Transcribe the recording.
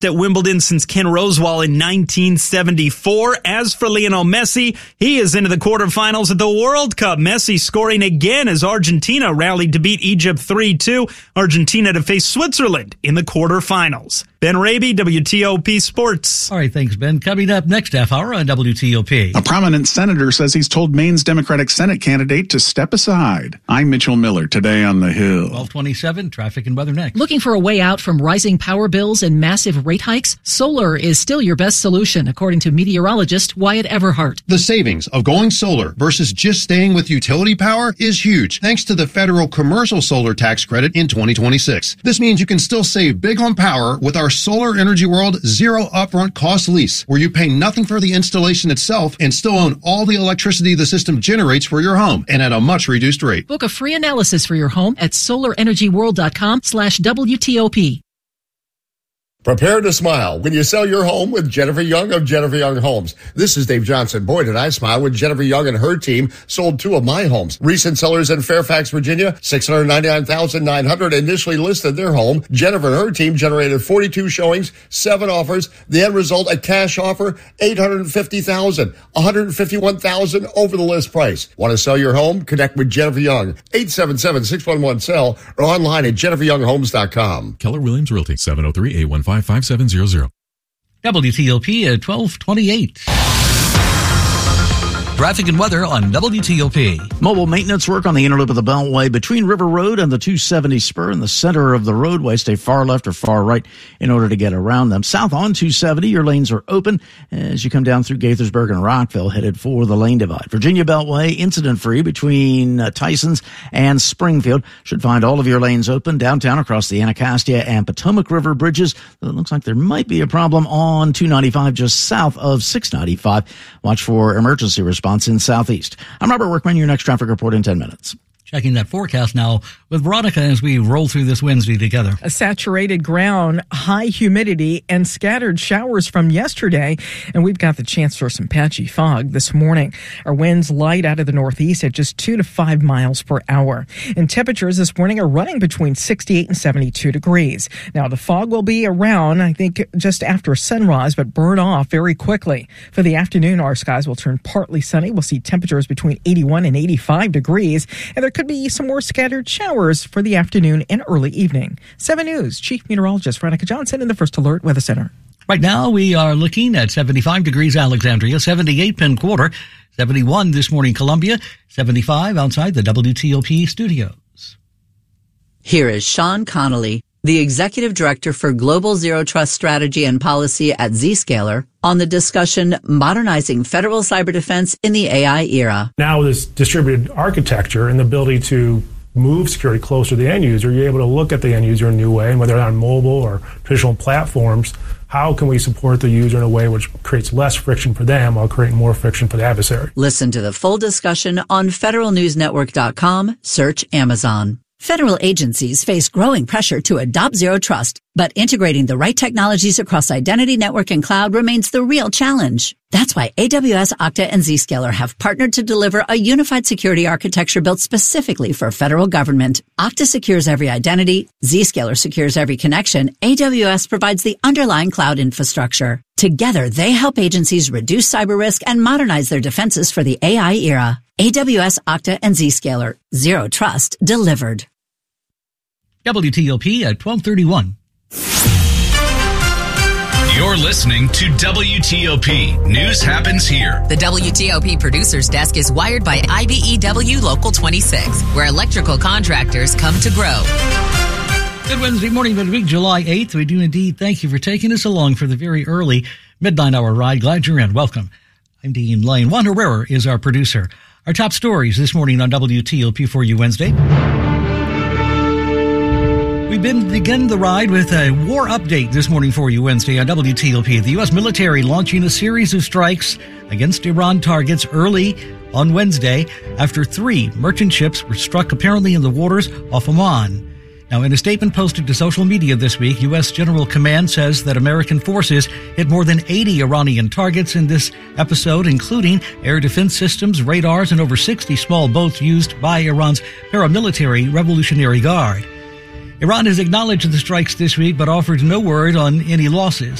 at Wimbledon since Ken Rosewall in 1974. As for Lionel Messi, he is into the quarterfinals at the World Cup. Messi scoring again as Argentina rallied to beat Egypt 3-2. Argentina to face Switzerland in the quarterfinals. Ben Raby, WTOP Sports. All right, thanks, Ben. Coming up next half hour on WTOP. A prominent senator says he's told Maine's Democratic Senate candidate to step aside. I'm Mitchell Miller, today on The Hill. 1227, traffic and weather next. Looking for a way out from rising power bills and massive rate hikes? Solar is still your best solution, according to meteorologist Wyatt Everhart. The savings of going solar versus just staying with utility power is huge, thanks to the federal commercial solar tax credit in 2026. This means you can still save big on power with our Solar Energy World zero upfront cost lease, where you pay nothing for the installation itself and still own all the electricity the system generates for your home, and at a much reduced rate. Book a free analysis for your home at solarenergyworld.com/WTOP. Prepare to smile when you sell your home with Jennifer Young of Jennifer Young Homes. This is Dave Johnson. Boy, did I smile when Jennifer Young and her team sold 2 of my homes. Recent sellers in Fairfax, Virginia, $699,900 initially listed their home. Jennifer and her team generated 42 showings, 7 offers. The end result, a cash offer, $850,000, $151,000 over the list price. Want to sell your home? Connect with Jennifer Young, 877-611-SELL, or online at jenniferyounghomes.com. Keller Williams Realty, 703-815-5700. WTOP at 1228. Traffic and weather on WTOP. Mobile maintenance work on the inner loop of the Beltway between River Road and the 270 spur in the center of the roadway. Stay far left or far right in order to get around them. South on 270, your lanes are open as you come down through Gaithersburg and Rockville, headed for the lane divide. Virginia Beltway, incident-free between Tysons and Springfield. Should find all of your lanes open downtown across the Anacostia and Potomac River bridges. It looks like there might be a problem on 295 just south of 695. Watch for emergency response in Southeast. I'm Robert Workman, your next traffic report in 10 minutes. Checking that forecast now with Veronica as we roll through this Wednesday together. A saturated ground, high humidity, and scattered showers from yesterday. And we've got the chance for some patchy fog this morning. Our winds light out of the northeast at just 2 to 5 miles per hour. And temperatures this morning are running between 68 and 72 degrees. Now, the fog will be around, I think, just after sunrise, but burn off very quickly. For the afternoon, our skies will turn partly sunny. We'll see temperatures between 81 and 85 degrees. And there could be some more scattered showers for the afternoon and early evening. 7 News Chief Meteorologist Veronica Johnson in the First Alert Weather Center. Right now we are looking at 75 degrees Alexandria, 78 Penn Quarter, 71 this morning Columbia, 75 outside the WTOP studios. Here is Sean Connolly, the Executive Director for Global Zero Trust Strategy and Policy at Zscaler, on the discussion Modernizing Federal Cyber Defense in the AI Era. Now with this distributed architecture and the ability to move security closer to the end user, you're able to look at the end user in a new way, and whether they're on mobile or traditional platforms, how can we support the user in a way which creates less friction for them while creating more friction for the adversary? Listen to the full discussion on federalnewsnetwork.com. Search Amazon. Federal agencies face growing pressure to adopt Zero Trust, but integrating the right technologies across identity, network, and cloud remains the real challenge. That's why AWS, Okta, and Zscaler have partnered to deliver a unified security architecture built specifically for federal government. Okta secures every identity, Zscaler secures every connection, AWS provides the underlying cloud infrastructure. Together, they help agencies reduce cyber risk and modernize their defenses for the AI era. AWS, Okta, and Zscaler. Zero Trust delivered. WTOP at 1231. You're listening to WTOP. News happens here. The WTOP producer's desk is wired by IBEW Local 26, where electrical contractors come to grow. Good Wednesday morning, midweek, July 8th. We do indeed thank you for taking us along for the very early midnight hour ride. Glad you're in. Welcome. I'm Dean Lane. Juan Herrera is our producer. Our top stories this morning on WTOP for you Wednesday. We begin the ride with a war update this morning for you Wednesday on WTOP. The U.S. military launching a series of strikes against Iran targets early on Wednesday after 3 merchant ships were struck apparently in the waters off Oman. Now, in a statement posted to social media this week, U.S. General Command says that American forces hit more than 80 Iranian targets in this episode, including air defense systems, radars, and over 60 small boats used by Iran's paramilitary Revolutionary Guard. Iran has acknowledged the strikes this week, but offers no word on any losses.